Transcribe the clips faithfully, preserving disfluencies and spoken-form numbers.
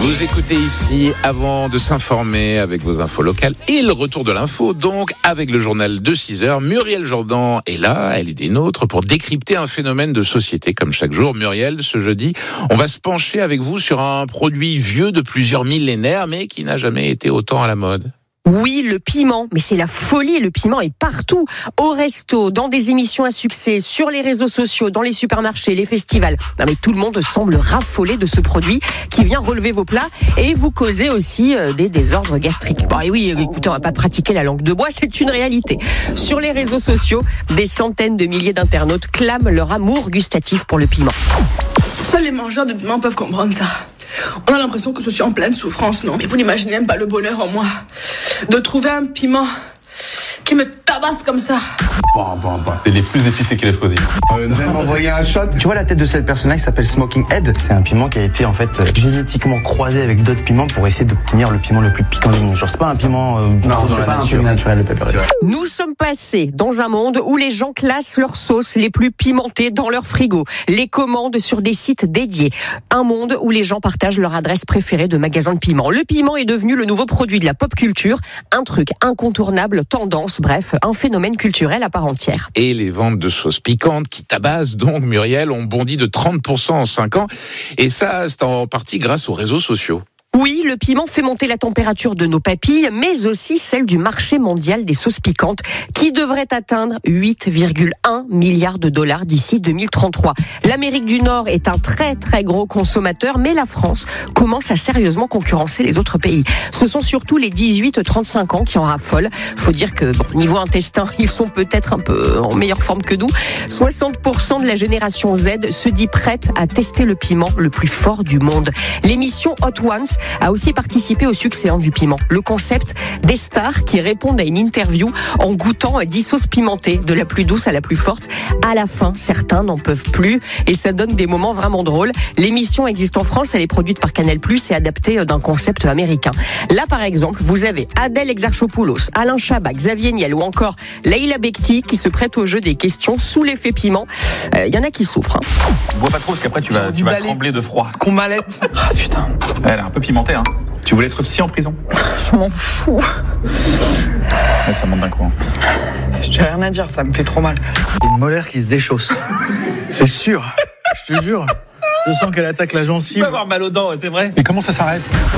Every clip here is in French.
Vous écoutez ici avant de s'informer avec vos infos locales et le retour de l'info, donc avec le journal de six heures. Muriel Jourdan est là, elle est des nôtres pour décrypter un phénomène de société comme chaque jour. Muriel, ce jeudi, on va se pencher avec vous sur un produit vieux de plusieurs millénaires mais qui n'a jamais été autant à la mode. Oui, le piment, mais c'est la folie, le piment est partout, au resto, dans des émissions à succès, sur les réseaux sociaux, dans les supermarchés, les festivals. Non mais tout le monde semble raffoler de ce produit qui vient relever vos plats et vous causer aussi des désordres gastriques. Bon et oui, écoutez, on va pas pratiquer la langue de bois, c'est une réalité. Sur les réseaux sociaux, des centaines de milliers d'internautes clament leur amour gustatif pour le piment. Seuls les mangeurs de piment peuvent comprendre ça. On a l'impression que je suis en pleine souffrance, non? Mais vous n'imaginez même pas le bonheur en moi de trouver un piment qui me tabasse comme ça. Bon, bon, bon, c'est les plus épicés qu'il a choisi. Euh, vous allez m'envoyer un shot. Tu vois la tête de cette personne-là qui s'appelle Smoking Head? C'est un piment qui a été en fait génétiquement croisé avec d'autres piments pour essayer d'obtenir le piment le plus piquant du monde. Genre c'est pas un piment euh, non, c'est pas nature. un piment naturel le pepper. Nous sommes passés dans un monde où les gens classent leurs sauces les plus pimentées dans leur frigo, les commandent sur des sites dédiés. Un monde où les gens partagent leur adresse préférée de magasin de piment. Le piment est devenu le nouveau produit de la pop culture, un truc incontournable, tendance, bref, un phénomène culturel à part entière. Et les ventes de sauces piquantes qui tabassent donc, Muriel, ont bondi de trente pour cent en cinq ans. Et ça, c'est en partie grâce aux réseaux sociaux. Oui, le piment fait monter la température de nos papilles, mais aussi celle du marché mondial des sauces piquantes, qui devrait atteindre huit virgule un milliards de dollars d'ici deux mille trente-trois. L'Amérique du Nord est un très très gros consommateur, mais la France commence à sérieusement concurrencer les autres pays. Ce sont surtout les dix-huit trente-cinq ans qui en raffolent. Faut dire que, bon, niveau intestin, ils sont peut-être un peu en meilleure forme que nous. soixante pour cent de la génération Z se dit prête à tester le piment le plus fort du monde. L'émission Hot Ones a aussi participé au succès du piment. Le concept des stars qui répondent à une interview en goûtant dix sauces pimentées, de la plus douce à la plus forte. À la fin, certains n'en peuvent plus et ça donne des moments vraiment drôles. L'émission existe en France, elle est produite par Canal plus, et adaptée d'un concept américain. Là, par exemple, vous avez Adèle Exarchopoulos, Alain Chabat, Xavier Niel ou encore Leïla Bekti qui se prêtent au jeu des questions sous l'effet piment. Il euh, y en a qui souffrent. Hein. Bois pas trop parce qu'après tu vas, tu vas trembler de froid. Qu'on m'allait. Ah putain. Elle est un peu pimentée, hein. Tu voulais être psy en prison? Je m'en fous. Ouais, ça monte d'un coup. Hein. J'ai rien à dire, ça me fait trop mal. Une molaire qui se déchausse. C'est sûr. Je te jure. Je sens qu'elle attaque la gencive. Tu vas avoir mal aux dents, c'est vrai. Et comment ça s'arrête?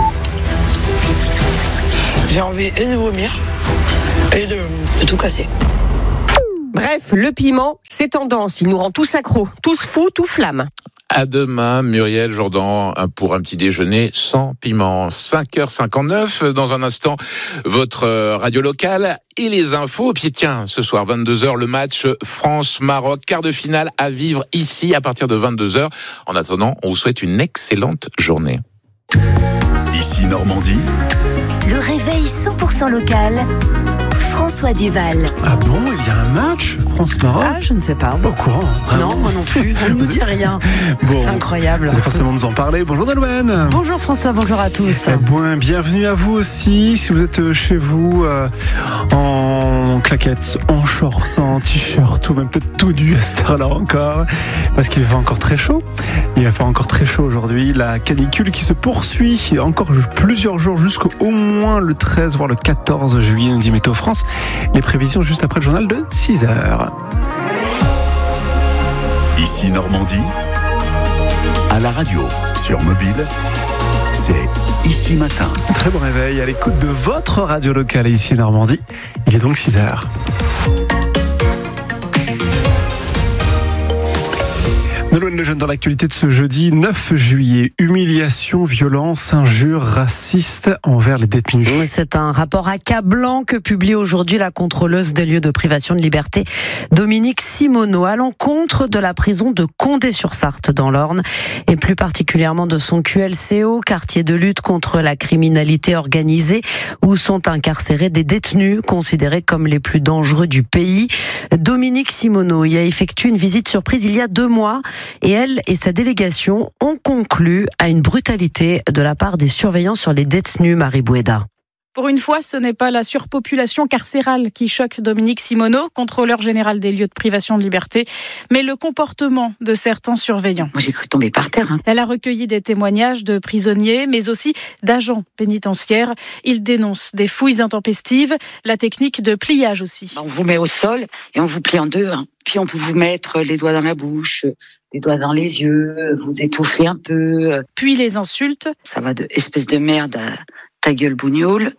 J'ai envie et de vomir et de, de tout casser. Bref, le piment, c'est tendance. Il nous rend tous accros, tous fous, tous flammes. À demain, Muriel Jourdan, pour un petit déjeuner sans piment. cinq heures cinquante-neuf, dans un instant, votre radio locale et les infos. Puis tiens, ce soir, vingt-deux heures, le match France-Maroc, quart de finale à vivre ici à partir de vingt-deux heures. En attendant, on vous souhaite une excellente journée. Ici Normandie. Le réveil cent pour cent local. François Duval. Ah bon, il y a un match France-Maroc? Ah, je ne sais pas. Pas au courant. Non, moi non plus. On ne nous dit rien. Bon, c'est incroyable. Vous allez forcément nous en parler. Bonjour Nolwenn. Bonjour François, bonjour à tous. Eh bon, bienvenue à vous aussi. Si vous êtes chez vous euh, en claquettes, en short, en t-shirt ou même peut-être tout nu à cette heure-là encore, parce qu'il va encore très chaud. Il va faire encore très chaud aujourd'hui. La canicule qui se poursuit encore plusieurs jours jusqu'au au moins le treize voire le quatorze juillet, nous dit Météo France. Les prévisions juste après le journal de six heures. Ici Normandie, à la radio, sur mobile, c'est Ici Matin. Très bon réveil à l'écoute de votre radio locale ici Normandie. Il est donc six heures. Nolwenn Lejeune dans l'actualité de ce jeudi neuf juillet. Humiliation, violence, injures racistes envers les détenus. C'est un rapport accablant que publie aujourd'hui la contrôleuse des lieux de privation de liberté, Dominique Simoneau, à l'encontre de la prison de Condé-sur-Sarthe dans l'Orne et plus particulièrement de son Q L C O, quartier de lutte contre la criminalité organisée, où sont incarcérés des détenus considérés comme les plus dangereux du pays. Dominique Simoneau y a effectué une visite surprise il y a deux mois. Et elle et sa délégation ont conclu à une brutalité de la part des surveillants sur les détenus, Marie Bouéda. Pour une fois, ce n'est pas la surpopulation carcérale qui choque Dominique Simoneau, contrôleur général des lieux de privation de liberté, mais le comportement de certains surveillants. Moi, j'ai cru tomber par terre. Hein. Elle a recueilli des témoignages de prisonniers, mais aussi d'agents pénitentiaires. Ils dénoncent des fouilles intempestives, la technique de pliage aussi. On vous met au sol et on vous plie en deux. Hein. Puis on peut vous mettre les doigts dans la bouche, les doigts dans les yeux, vous étouffer un peu. Puis les insultes. Ça va de espèce de merde à ta gueule bougnoule.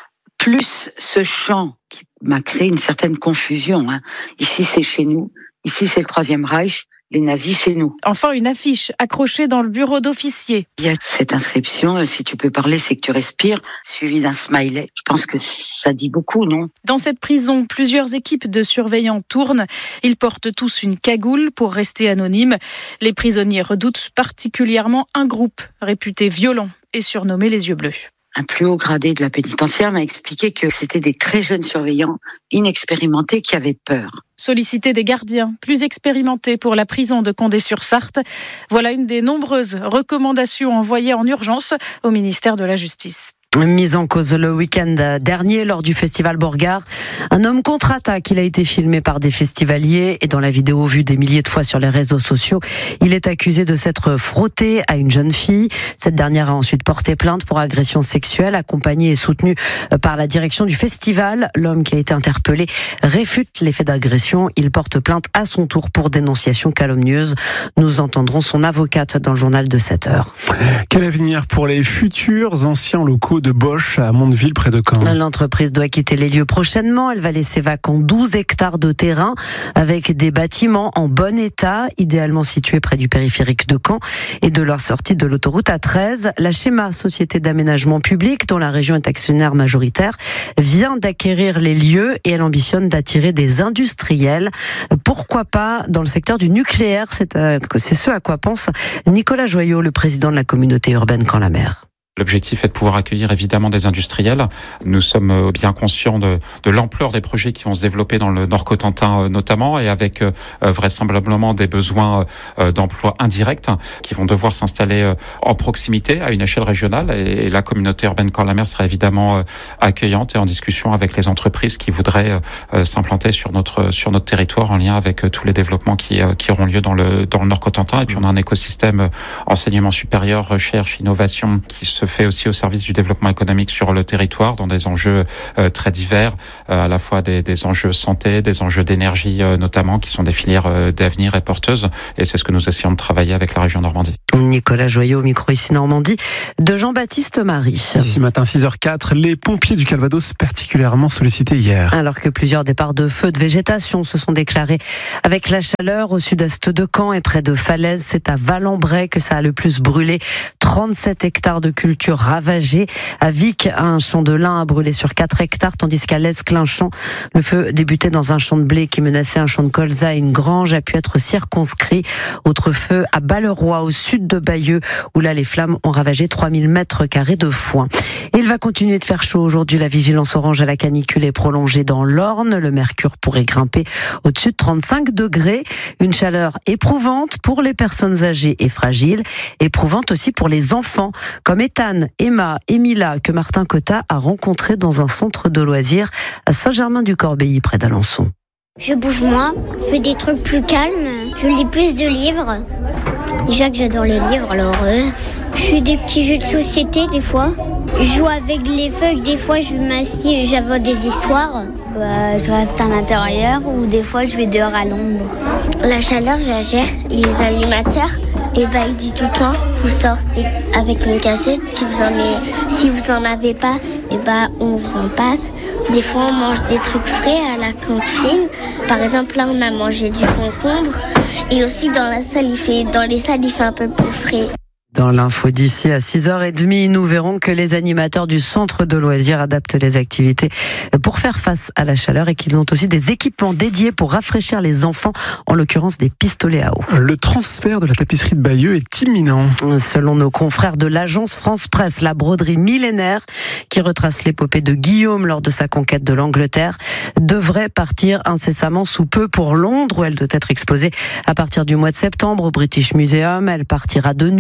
Plus ce chant qui m'a créé une certaine confusion. Hein. Ici, c'est chez nous. Ici, c'est le Troisième Reich. Les nazis, c'est nous. Enfin, une affiche accrochée dans le bureau d'officier. Il y a cette inscription, si tu peux parler, c'est que tu respires, suivi d'un smiley. Je pense que ça dit beaucoup, non ? Dans cette prison, plusieurs équipes de surveillants tournent. Ils portent tous une cagoule pour rester anonymes. Les prisonniers redoutent particulièrement un groupe réputé violent et surnommé les Yeux Bleus. Un plus haut gradé de la pénitentiaire m'a expliqué que c'était des très jeunes surveillants inexpérimentés qui avaient peur. Solliciter des gardiens plus expérimentés pour la prison de Condé-sur-Sarthe. Voilà une des nombreuses recommandations envoyées en urgence au ministère de la Justice. Mise en cause le week-end dernier lors du festival Borgard. Un homme contre-attaque, il a été filmé par des festivaliers et dans la vidéo vue des milliers de fois sur les réseaux sociaux, il est accusé de s'être frotté à une jeune fille. Cette dernière a ensuite porté plainte pour agression sexuelle, accompagnée et soutenue par la direction du festival. L'homme qui a été interpellé réfute les faits d'agression. Il porte plainte à son tour pour dénonciation calomnieuse. Nous entendrons son avocate dans le journal de sept heures. Quel avenir pour les futurs anciens locaux de Bosch à Mondeville près de Caen? L'entreprise doit quitter les lieux prochainement. Elle va laisser vacant douze hectares de terrain avec des bâtiments en bon état, idéalement situés près du périphérique de Caen et de leur sortie de l'autoroute A treize. La Schéma, société d'aménagement public dont la région est actionnaire majoritaire, vient d'acquérir les lieux et elle ambitionne d'attirer des industriels. Pourquoi pas dans le secteur du nucléaire? C'est, euh, c'est ce à quoi pense Nicolas Joyot, le président de la communauté urbaine Caen-la-Mer. L'objectif est de pouvoir accueillir évidemment des industriels. Nous sommes bien conscients de, de l'ampleur des projets qui vont se développer dans le Nord-Cotentin notamment et avec euh, vraisemblablement des besoins euh, d'emploi indirects qui vont devoir s'installer euh, en proximité à une échelle régionale et, et la communauté urbaine Caen-la-Mer sera évidemment euh, accueillante et en discussion avec les entreprises qui voudraient euh, s'implanter sur notre sur notre territoire en lien avec euh, tous les développements qui, euh, qui auront lieu dans le dans le Nord-Cotentin. Et puis on a un écosystème euh, enseignement supérieur, recherche, innovation qui se fait aussi au service du développement économique sur le territoire dans des enjeux euh, très divers, euh, à la fois des, des enjeux santé, des enjeux d'énergie euh, notamment, qui sont des filières euh, d'avenir et porteuses. Et c'est ce que nous essayons de travailler avec la région Normandie. Nicolas Joyot au micro ici Normandie de Jean-Baptiste Marie. Ici matin six heures quatre, les pompiers du Calvados particulièrement sollicités hier. Alors que plusieurs départs de feux de végétation se sont déclarés avec la chaleur au sud-est de Caen et près de Falaise, c'est à Valembray que ça a le plus brûlé. trente-sept hectares de culture ravagés. À Vic, un champ de lin a brûlé sur quatre hectares, tandis qu'à l'Esclinchamp, le feu débutait dans un champ de blé qui menaçait un champ de colza et une grange a pu être circonscrit. Autre feu à Balleroy, au sud de Bayeux, où là les flammes ont ravagé trois mille mètres carrés de foin. Et il va continuer de faire chaud aujourd'hui. La vigilance orange à la canicule est prolongée dans l'Orne. Le mercure pourrait grimper au-dessus de trente-cinq degrés. Une chaleur éprouvante pour les personnes âgées et fragiles, éprouvante aussi pour les enfants, comme Ethan, Emma et Mila, que Martin Cotta a rencontré dans un centre de loisirs à Saint-Germain-du-Corbéis, près d'Alençon. Je bouge moins, fais des trucs plus calmes, je lis plus de livres. Déjà que j'adore les livres, alors euh, je fais des petits jeux de société des fois. Je joue avec les feuilles, des fois je m'assieds et j'invente des histoires. Bah, je reste à l'intérieur ou des fois je vais dehors à l'ombre. La chaleur, j'agère. Les animateurs, et bah, ils disent tout le temps, vous sortez avec une cassette. Si vous en avez, si vous en avez pas, et bah, on vous en passe. Des fois, on mange des trucs frais à la cantine. Par exemple, là, on a mangé du concombre. Et aussi, dans la salle, il fait, dans les salles, il fait un peu plus frais. Dans l'info d'ici à six heures trente, nous verrons que les animateurs du centre de loisirs adaptent les activités pour faire face à la chaleur et qu'ils ont aussi des équipements dédiés pour rafraîchir les enfants, en l'occurrence des pistolets à eau. Le transfert de la tapisserie de Bayeux est imminent. Selon nos confrères de l'agence France Presse, la broderie millénaire qui retrace l'épopée de Guillaume lors de sa conquête de l'Angleterre devrait partir incessamment sous peu pour Londres, où elle doit être exposée à partir du mois de septembre au British Museum. Elle partira de nuit en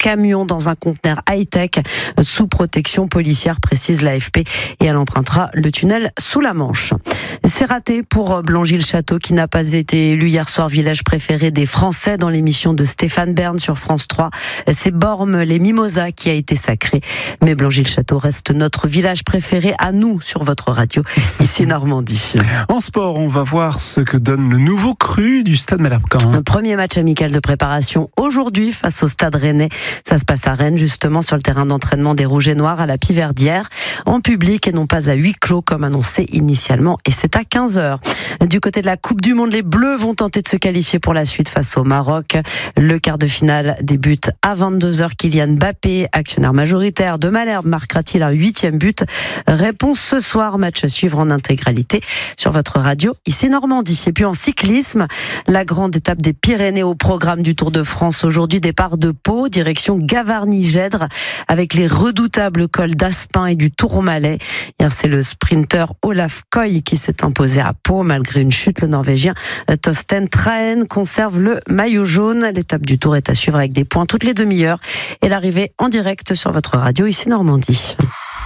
camion dans un conteneur high-tech sous protection policière, précise l'A F P, et elle empruntera le tunnel sous la Manche. C'est raté pour Blangy-le-Château qui n'a pas été élu hier soir village préféré des Français dans l'émission de Stéphane Bern sur France trois. C'est Bormes les Mimosas qui a été sacré. Mais Blangy-le-Château reste notre village préféré à nous sur votre radio, ici Normandie. En sport, on va voir ce que donne le nouveau cru du Stade Malherbe-Caen. Un premier match amical de préparation aujourd'hui face au Stade Rennais. Ça se passe à Rennes, justement, sur le terrain d'entraînement des Rouges et Noirs à la Piverdière, en public et non pas à huis clos comme annoncé initialement. Et c'est à quinze heures. Du côté de la Coupe du Monde, les Bleus vont tenter de se qualifier pour la suite face au Maroc. Le quart de finale débute à vingt-deux heures. Kylian Mbappé, actionnaire majoritaire de Malherbe, marquera-t-il un huitième but? Réponse ce soir, match à suivre en intégralité sur votre radio, ici Normandie. Et puis en cyclisme, la grande étape des Pyrénées au programme du Tour de France. Aujourd'hui, départ de Pau, direction Gavarnie-Gèdre, avec les redoutables cols d'Aspin et du Tourmalet. Hier, c'est le sprinter Olaf Koy qui s'est imposé à Pau. Malgré une chute, le Norvégien Torsten Trahen conserve le maillot jaune. L'étape du Tour est à suivre avec des points toutes les demi-heures et l'arrivée en direct sur votre radio, ici Normandie.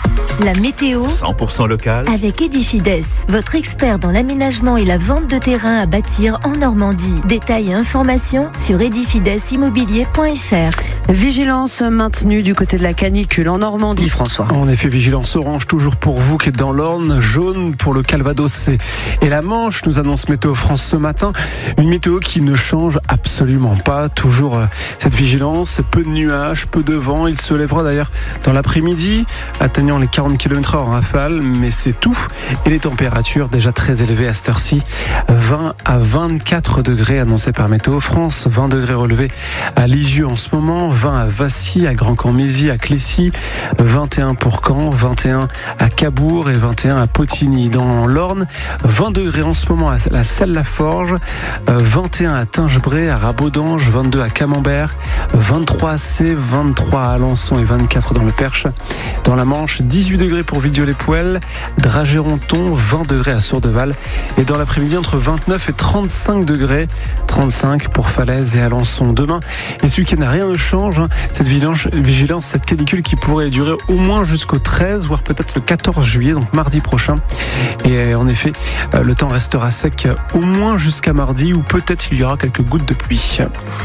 La météo cent pour cent local avec Edifides, votre expert dans l'aménagement et la vente de terrain à bâtir en Normandie. Détails et informations sur edifides immobilier point f r. Vigilance maintenue du côté de la canicule en Normandie, François. En effet, vigilance orange toujours pour vous qui êtes dans l'Orne, jaune pour le Calvados et la Manche, nous annonce Météo France ce matin. Une météo qui ne change absolument pas, toujours cette vigilance, peu de nuages, peu de vent. Il se lèvera d'ailleurs dans l'après-midi, atteignant les quarante kilomètres heure en rafale, mais c'est tout. Et les températures déjà très élevées à cette heure-ci, vingt à vingt-quatre degrés annoncés par Météo France, vingt degrés relevés à Lisieux en ce moment, vingt à Vassy, à Grand-Camp-Mézy, à Clécy, vingt et un pour Caen, vingt et un à Cabourg et vingt et un à Potigny. Dans l'Orne, vingt degrés en ce moment à la Selle-la-Forge, vingt et un à Tingebray, à Rabaudange, vingt-deux à Camembert, vingt-trois à Sées, vingt-trois à Alençon et vingt-quatre dans le Perche. Dans la Manche, dix-huit degrés pour Vidieu-les-Poêles, Dragéronton, vingt degrés à Sourdeval. Et dans l'après-midi, entre vingt-neuf et trente-cinq degrés, trente-cinq pour Falaise et Alençon. Demain, et ce week-end, rien ne change. Hein, cette vigilance, vigilance, cette canicule qui pourrait durer au moins jusqu'au treize, voire peut-être le quatorze juillet, donc mardi prochain. Et en effet, le temps restera sec au moins jusqu'à mardi, ou peut-être il y aura quelques gouttes de pluie.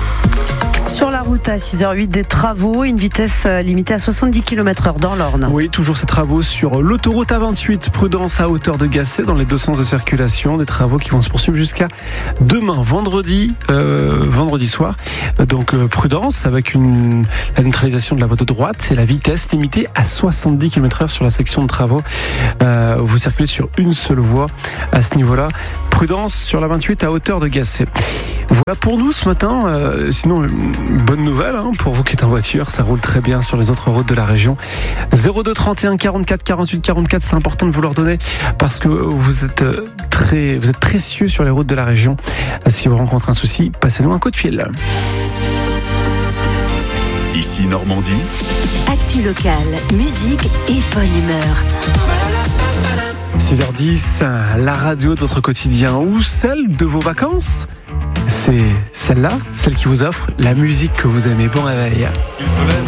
Sur la route à six heures huit, des travaux, une vitesse limitée à soixante-dix kilomètres heure dans l'Orne. Oui, toujours ces travaux sur l'autoroute A vingt-huit, prudence à hauteur de Gacé dans les deux sens de circulation. Des travaux qui vont se poursuivre jusqu'à demain, vendredi, euh, vendredi soir. Donc euh, prudence avec une, la neutralisation de la voie de droite et la vitesse limitée à soixante-dix kilomètres heure sur la section de travaux. Euh, vous circulez sur une seule voie à ce niveau-là. Prudence sur la vingt-huit à hauteur de Gacé. Voilà pour nous ce matin. Euh, sinon, bonne nouvelle hein, pour vous qui êtes en voiture, ça roule très bien sur les autres routes de la région. zéro deux trente et un quarante-quatre quarante-huit quarante-quatre, c'est important de vous leur donner parce que vous êtes très, vous êtes précieux sur les routes de la région. Si vous rencontrez un souci, passez-nous un coup de fil. Ici Normandie. Actu locale, musique et bonne humeur. six heures dix, la radio de votre quotidien ou celle de vos vacances. C'est celle-là, celle qui vous offre la musique que vous aimez. Bon réveil.